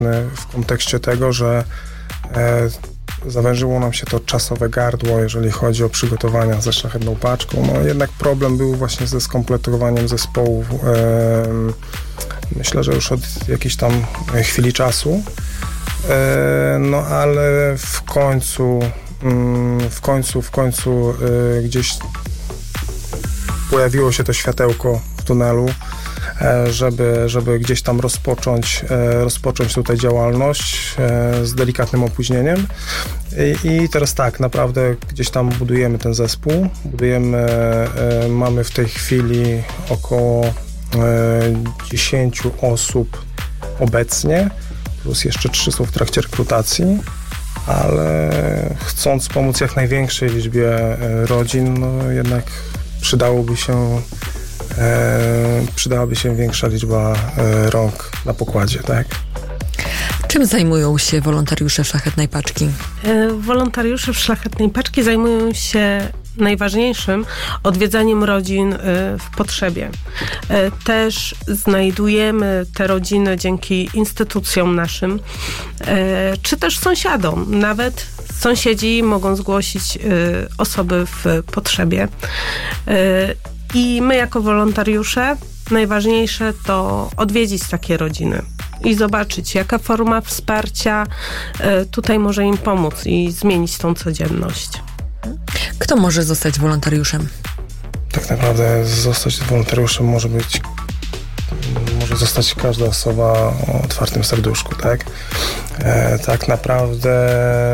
w kontekście tego, że zawężyło nam się to czasowe gardło, jeżeli chodzi o przygotowania ze Szlachetną Paczką. No jednak problem był właśnie ze skompletowaniem zespołu. Myślę, że już od jakiejś tam chwili czasu. No ale w końcu gdzieś pojawiło się to światełko w tunelu, żeby gdzieś tam rozpocząć tutaj działalność z delikatnym opóźnieniem. I teraz tak, naprawdę gdzieś tam budujemy ten zespół. Mamy w tej chwili około 10 osób obecnie, plus jeszcze 3 są w trakcie rekrutacji, ale chcąc pomóc jak największej liczbie rodzin, no jednak przydałaby się większa liczba rąk na pokładzie, tak? Czym zajmują się wolontariusze Szlachetnej Paczki? Wolontariusze w Szlachetnej Paczki zajmują się najważniejszym odwiedzaniem rodzin w potrzebie. Też znajdujemy te rodziny dzięki instytucjom naszym, czy też sąsiadom. Nawet sąsiedzi mogą zgłosić osoby w potrzebie. I my jako wolontariusze najważniejsze to odwiedzić takie rodziny i zobaczyć, jaka forma wsparcia tutaj może im pomóc i zmienić tą codzienność. Kto może zostać wolontariuszem? Tak naprawdę zostać wolontariuszem może zostać każda osoba o otwartym serduszku, tak? Tak naprawdę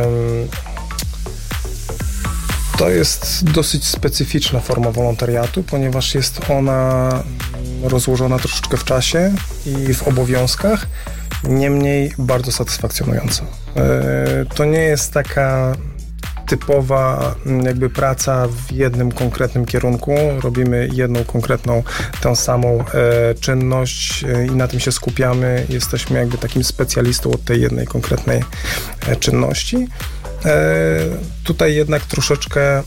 to jest dosyć specyficzna forma wolontariatu, ponieważ jest ona rozłożona troszeczkę w czasie i w obowiązkach, niemniej bardzo satysfakcjonująca. To nie jest taka typowa jakby praca w jednym konkretnym kierunku. Robimy jedną konkretną, tę samą czynność i na tym się skupiamy. Jesteśmy jakby takim specjalistą od tej jednej konkretnej czynności. Tutaj jednak troszeczkę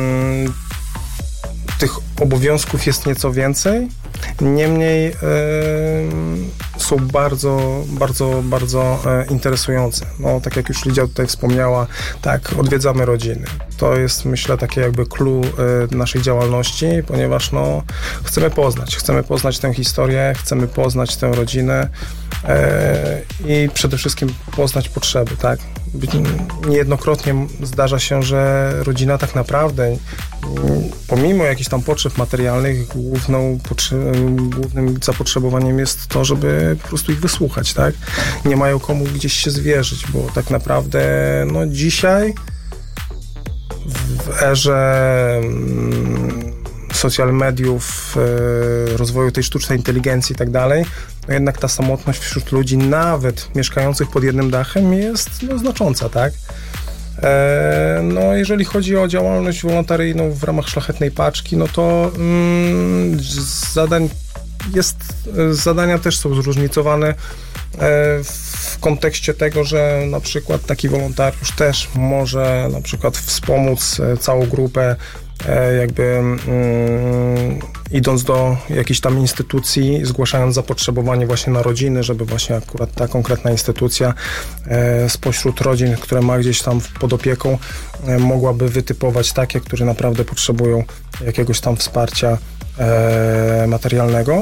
tych obowiązków jest nieco więcej, niemniej są bardzo, bardzo, bardzo interesujące. No, tak jak już Lidia tutaj wspomniała, tak, odwiedzamy rodziny. To jest, myślę, takie jakby clue naszej działalności, ponieważ no, chcemy poznać tę historię, chcemy poznać tę rodzinę i przede wszystkim poznać potrzeby, tak? Niejednokrotnie zdarza się, że rodzina tak naprawdę, pomimo jakichś tam potrzeb materialnych, głównym zapotrzebowaniem jest to, żeby po prostu ich wysłuchać, tak? Nie mają komu gdzieś się zwierzyć, bo tak naprawdę no dzisiaj w erze social mediów, rozwoju tej sztucznej inteligencji i tak dalej, no jednak ta samotność wśród ludzi, nawet mieszkających pod jednym dachem, jest no, znacząca, tak? No, jeżeli chodzi o działalność wolontarijną w ramach Szlachetnej Paczki, no to zadania też są zróżnicowane w kontekście tego, że na przykład taki wolontariusz też może na przykład wspomóc całą grupę jakby idąc do jakiejś tam instytucji, zgłaszając zapotrzebowanie właśnie na rodziny, żeby właśnie akurat ta konkretna instytucja spośród rodzin, które ma gdzieś tam pod opieką, mogłaby wytypować takie, które naprawdę potrzebują jakiegoś tam wsparcia materialnego.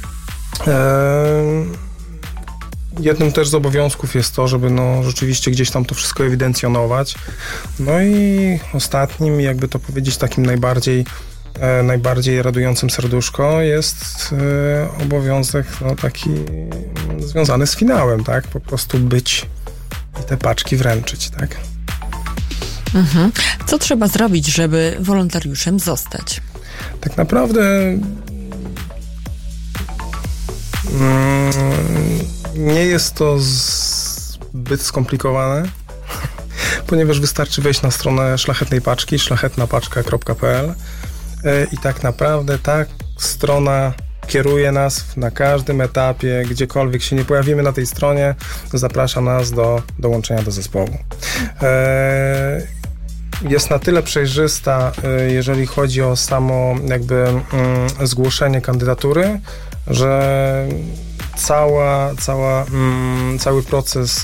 Jednym też z obowiązków jest to, żeby no rzeczywiście gdzieś tam to wszystko ewidencjonować. No i ostatnim, jakby to powiedzieć, takim najbardziej radującym serduszko jest obowiązek no, taki związany z finałem, tak? Po prostu być i te paczki wręczyć, tak? Mhm. Co trzeba zrobić, żeby wolontariuszem zostać? Tak naprawdę nie jest to zbyt skomplikowane, ponieważ wystarczy wejść na stronę Szlachetnej Paczki, szlachetnapaczka.pl i tak naprawdę ta strona kieruje nas na każdym etapie, gdziekolwiek się nie pojawimy na tej stronie, zaprasza nas do dołączenia do zespołu. Jest na tyle przejrzysta, jeżeli chodzi o samo jakby zgłoszenie kandydatury, że cały proces